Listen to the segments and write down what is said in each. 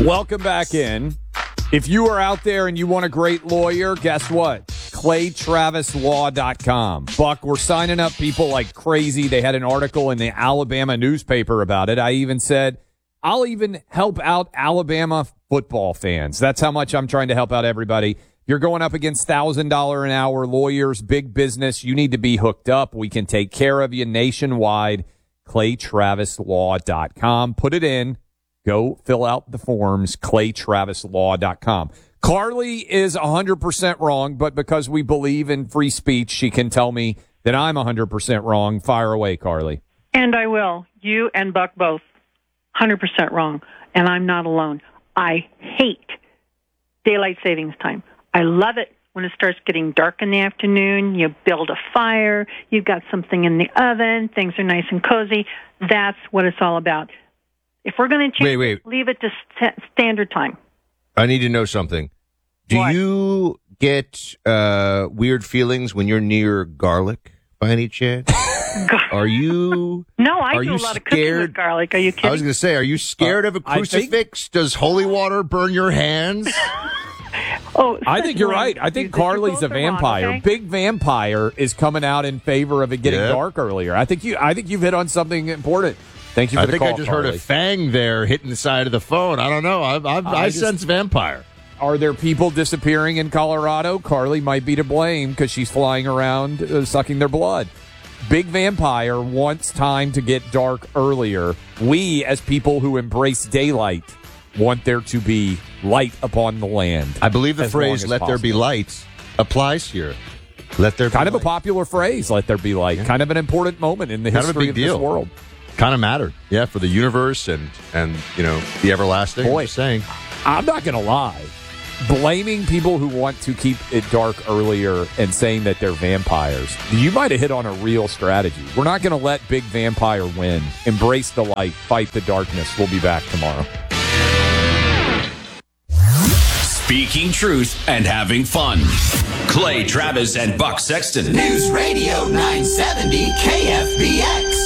Welcome back in. If you are out there and you want a great lawyer, guess what? ClayTravisLaw.com. Buck, we're signing up people like crazy. They had an article in the Alabama newspaper about it. I even said, I'll even help out Alabama football fans. That's how much I'm trying to help out everybody. You're going up against $1,000 an hour lawyers, big business. You need to be hooked up. We can take care of you nationwide. ClayTravisLaw.com. Put it in. Go fill out the forms, ClayTravisLaw.com. Carly is 100% wrong, but because we believe in free speech, she can tell me that I'm 100% wrong. Fire away, Carly. And I will. You and Buck both. 100% wrong. And I'm not alone. I hate daylight savings time. I love it when it starts getting dark in the afternoon. You build a fire. You've got something in the oven. Things are nice and cozy. That's what it's all about. If we're going to change it, leave it to standard time. I need to know something. Do you get weird feelings when you're near garlic by any chance? Are you? No, I do a lot of cooking with garlic. Are you kidding? I was going to say, are you scared of a crucifix? Does holy water burn your hands? I think you're right. I think Carly's a vampire. Wrong, okay? Big Vampire is coming out in favor of it getting dark earlier. I think you've hit on something important. Thank you for the call, I just Carly. heard a fang there hitting the side of the phone. I don't know. I sense vampire. Are there people disappearing in Colorado? Carly might be to blame because she's flying around sucking their blood. Big Vampire wants time to get dark earlier. We, as people who embrace daylight, want there to be light upon the land. I believe the phrase, let there be light, applies here. Let there be kind of light. A popular phrase, let there be light. Yeah. Kind of an important moment in the history of this world. Kind of mattered, for the universe and the everlasting. Boy, saying, I'm not going to lie. Blaming people who want to keep it dark earlier and saying that they're vampires, you might have hit on a real strategy. We're not going to let Big Vampire win. Embrace the light, fight the darkness. We'll be back tomorrow. Speaking truth and having fun. Clay Travis and Buck Sexton. News Radio 970 KFBX.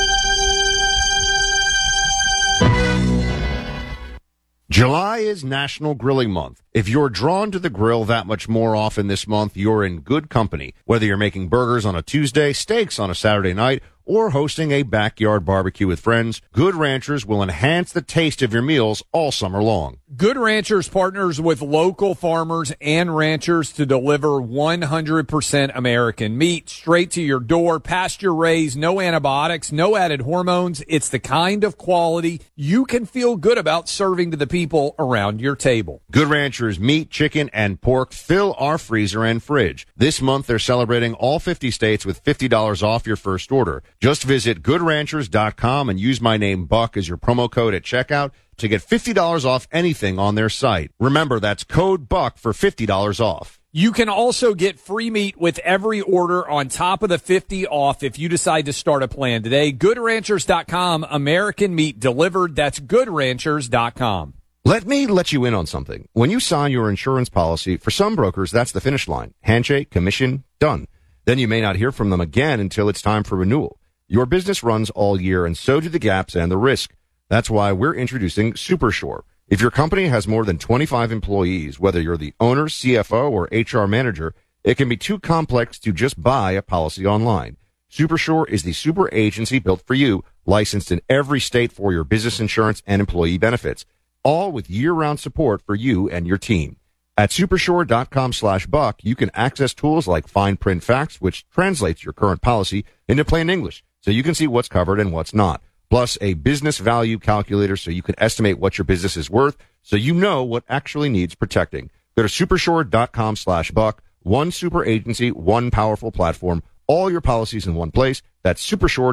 July is National Grilling Month. If you're drawn to the grill that much more often this month, you're in good company. Whether you're making burgers on a Tuesday, steaks on a Saturday night, or hosting a backyard barbecue with friends, Good Ranchers will enhance the taste of your meals all summer long. Good Ranchers partners with local farmers and ranchers to deliver 100% American meat straight to your door, pasture raised, no antibiotics, no added hormones. It's the kind of quality you can feel good about serving to the people around your table. Good Ranchers meat, chicken, and pork fill our freezer and fridge. This month they're celebrating all 50 states with $50 off your first order. Just visit GoodRanchers.com and use my name Buck as your promo code at checkout to get $50 off anything on their site. Remember, that's code BUCK for $50 off. You can also get free meat with every order on top of the 50 off if you decide to start a plan today. GoodRanchers.com, American meat delivered. That's GoodRanchers.com. Let me let you in on something. When you sign your insurance policy, for some brokers, that's the finish line. Handshake, commission, done. Then you may not hear from them again until it's time for renewal. Your business runs all year, and so do the gaps and the risk. That's why we're introducing SuperSure. If your company has more than 25 employees, whether you're the owner, CFO, or HR manager, it can be too complex to just buy a policy online. SuperSure is the super agency built for you, licensed in every state for your business insurance and employee benefits, all with year-round support for you and your team. At supersure.com/buck, you can access tools like fine print facts, which translates your current policy into plain English, so you can see what's covered and what's not. Plus a business value calculator so you can estimate what your business is worth, so you know what actually needs protecting. Go to supersure.com/buck. One super agency, one powerful platform, all your policies in one place. That's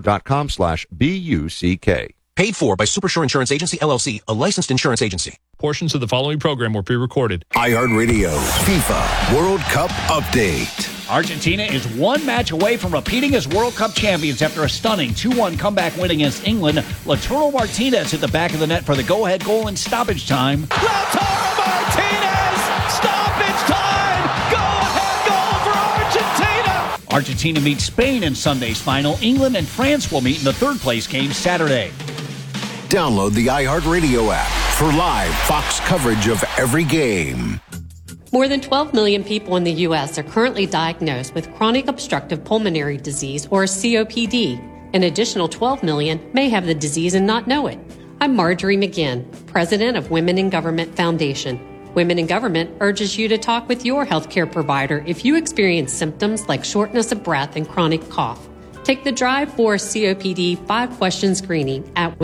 supersure.com/BUCK. Paid for by Supersure Insurance Agency, LLC, a licensed insurance agency. Portions of the following program were pre-recorded. iHeartRadio FIFA World Cup Update. Argentina is one match away from repeating as World Cup champions after a stunning 2-1 comeback win against England. Lautaro Martinez hit the back of the net for the go-ahead goal in stoppage time. Lautaro Martinez! Stoppage time! Go-ahead goal for Argentina! Argentina meets Spain in Sunday's final. England and France will meet in the third-place game Saturday. Download the iHeartRadio app, for live Fox coverage of every game. More than 12 million people in the U.S. are currently diagnosed with chronic obstructive pulmonary disease, or COPD. An additional 12 million may have the disease and not know it. I'm Marjorie McGinn, president of Women in Government Foundation. Women in Government urges you to talk with your healthcare provider if you experience symptoms like shortness of breath and chronic cough. Take the Drive for COPD 5-question screening at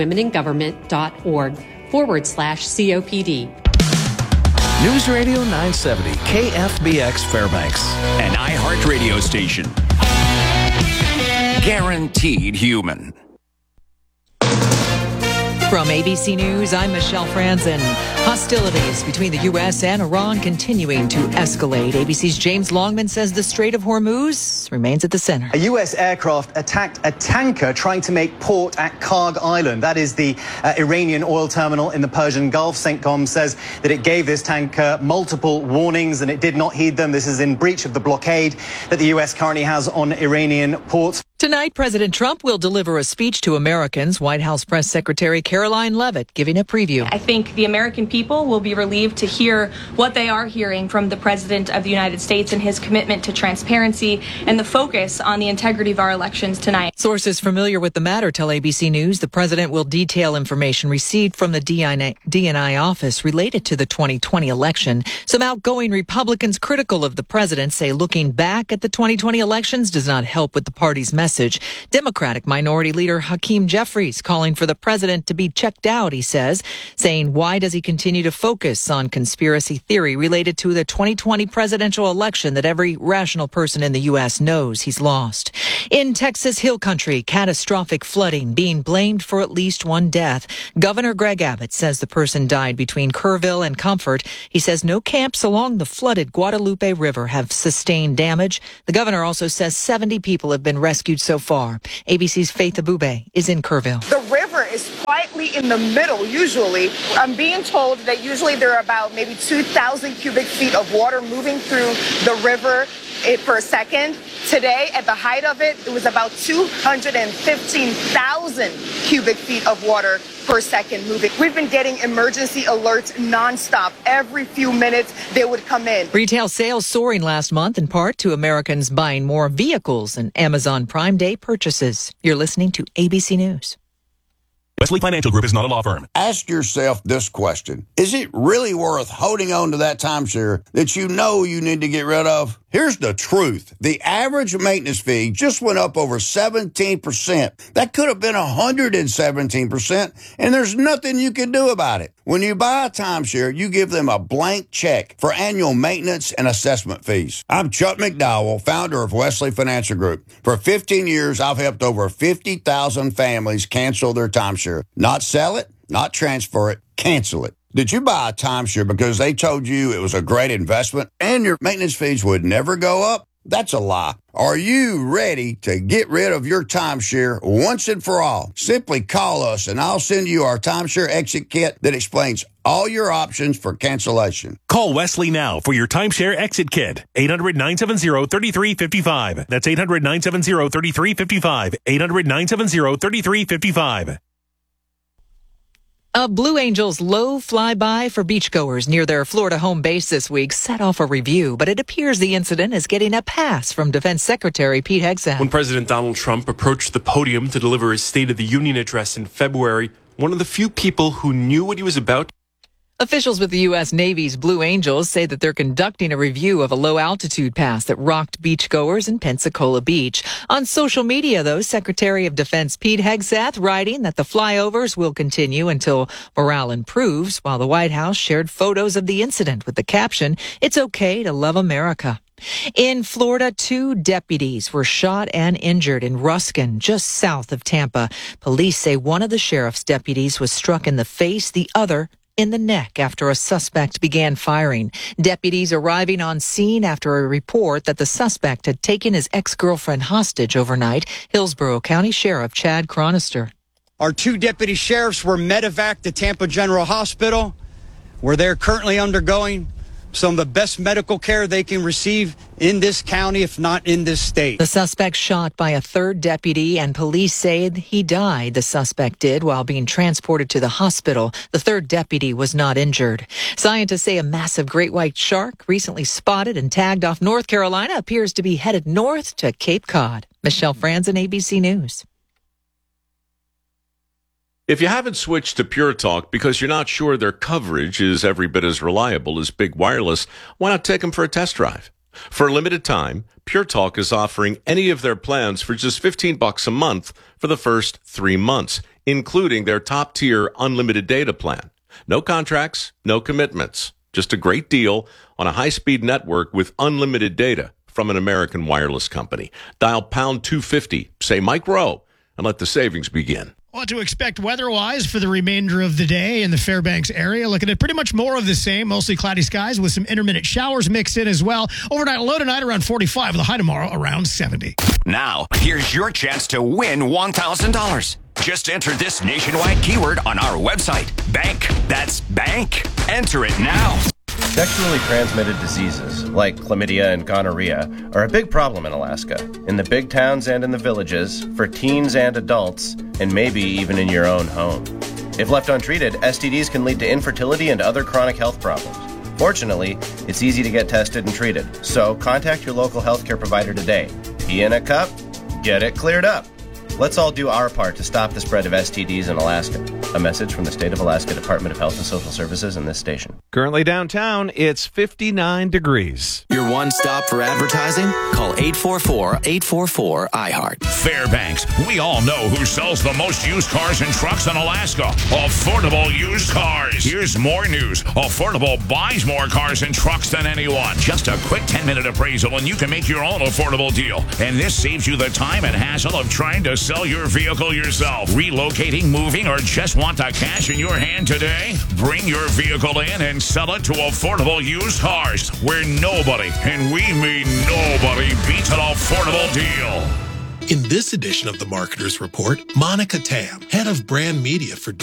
womeningovernment.org/COPD. News Radio 970, KFBX Fairbanks. An iHeartRadio station. Guaranteed human. From ABC News, I'm Michelle Franzen. Hostilities between the U.S. and Iran continuing to escalate. ABC's James Longman says the Strait of Hormuz remains at the center. A U.S. aircraft attacked a tanker trying to make port at Karg Island. That is the Iranian oil terminal in the Persian Gulf. CENTCOM says that it gave this tanker multiple warnings and it did not heed them. This is in breach of the blockade that the U.S. currently has on Iranian ports. Tonight, President Trump will deliver a speech to Americans. White House Press Secretary Caroline Leavitt giving a preview. I think the American people will be relieved to hear what they are hearing from the President of the United States and his commitment to transparency and the focus on the integrity of our elections tonight. Sources familiar with the matter tell ABC News the president will detail information received from the DNI office related to the 2020 election. Some outgoing Republicans critical of the president say looking back at the 2020 elections does not help with the party's message. Democratic Minority Leader Hakeem Jeffries calling for the president to be checked out, he says, saying why does he continue to focus on conspiracy theory related to the 2020 presidential election that every rational person in the U.S. knows he's lost. In Texas Hill Country, catastrophic flooding being blamed for at least one death. Governor Greg Abbott says the person died between Kerrville and Comfort. He says no camps along the flooded Guadalupe River have sustained damage. The governor also says 70 people have been rescued so far. ABC's Faith Abube is in Kerrville. The river is quietly in the middle, usually. I'm being told that usually there are about maybe 2,000 cubic feet of water moving through the river per second. Today, at the height of it, it was about 215,000 cubic feet of water per second moving. We've been getting emergency alerts nonstop. Every few minutes, they would come in. Retail sales soaring last month, in part to Americans buying more vehicles and Amazon Prime Day purchases. You're listening to ABC News. Wesley Financial Group is not a law firm. Ask yourself this question. Is it really worth holding on to that timeshare that you know you need to get rid of? Here's the truth. The average maintenance fee just went up over 17%. That could have been 117%, and there's nothing you can do about it. When you buy a timeshare, you give them a blank check for annual maintenance and assessment fees. I'm Chuck McDowell, founder of Wesley Financial Group. For 15 years, I've helped over 50,000 families cancel their timeshare. Not sell it, not transfer it, cancel it. Did you buy a timeshare because they told you it was a great investment and your maintenance fees would never go up? That's a lie. Are you ready to get rid of your timeshare once and for all? Simply call us and I'll send you our timeshare exit kit that explains all your options for cancellation. Call Wesley now for your timeshare exit kit. 800-970-3355. That's 800-970-3355. 800-970-3355. A Blue Angels low flyby for beachgoers near their Florida home base this week set off a review, but it appears the incident is getting a pass from Defense Secretary Pete Hegseth. When President Donald Trump approached the podium to deliver his State of the Union address in February, one of the few people who knew what he was about. Officials with the U.S. Navy's Blue Angels say that they're conducting a review of a low-altitude pass that rocked beachgoers in Pensacola Beach. On social media, though, Secretary of Defense Pete Hegseth writing that the flyovers will continue until morale improves, while the White House shared photos of the incident with the caption, "It's okay to love America." In Florida, 2 deputies were shot and injured in Ruskin, just south of Tampa. Police say one of the sheriff's deputies was struck in the face, the other in the neck after a suspect began firing. Deputies arriving on scene after a report that the suspect had taken his ex-girlfriend hostage overnight. Hillsborough County Sheriff Chad Chronister. Our 2 deputy sheriffs were medevaced to Tampa General Hospital, where they're currently undergoing some of the best medical care they can receive in this county, if not in this state. The suspect shot by a third deputy, and police say he died. The suspect did while being transported to the hospital. The third deputy was not injured. Scientists say a massive great white shark recently spotted and tagged off North Carolina appears to be headed north to Cape Cod. Michelle Franzen, ABC News. If you haven't switched to Pure Talk because you're not sure their coverage is every bit as reliable as Big Wireless, why not take them for a test drive? For a limited time, Pure Talk is offering any of their plans for just $15 a month for the first 3 months, including their top-tier unlimited data plan. No contracts, no commitments. Just a great deal on a high-speed network with unlimited data from an American wireless company. Dial pound 250, say Mike Rowe, and let the savings begin. What to expect weather-wise for the remainder of the day in the Fairbanks area. Looking at pretty much more of the same, mostly cloudy skies with some intermittent showers mixed in as well. Overnight low tonight around 45, with a high tomorrow around 70. Now, here's your chance to win $1,000. Just enter this nationwide keyword on our website. Bank. That's bank. Enter it now. Sexually transmitted diseases, like chlamydia and gonorrhea, are a big problem in Alaska. In the big towns and in the villages, for teens and adults, and maybe even in your own home. If left untreated, STDs can lead to infertility and other chronic health problems. Fortunately, it's easy to get tested and treated, so contact your local healthcare provider today. Pee in a cup, get it cleared up. Let's all do our part to stop the spread of STDs in Alaska. A message from the State of Alaska Department of Health and Social Services and this station. Currently downtown, it's 59 degrees. Your one stop for advertising? Call 844-844-IHEART. Fairbanks, we all know who sells the most used cars and trucks in Alaska. Affordable Used Cars. Here's more news. Affordable buys more cars and trucks than anyone. Just a quick 10-minute appraisal and you can make your own affordable deal. And this saves you the time and hassle of trying to sell your vehicle yourself. Relocating, moving, or just want the cash in your hand today? Bring your vehicle in and sell it to Affordable Used Cars, where nobody, and we mean nobody, beats an affordable deal. In this edition of the Marketer's Report, Monica Tam, head of brand media for